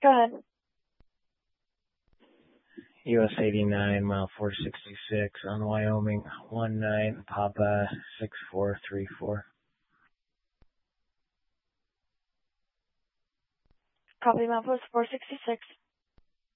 Go ahead. US 89, mile 466 on Wyoming, 19 Papa 6434. Copy, Mount Post 466.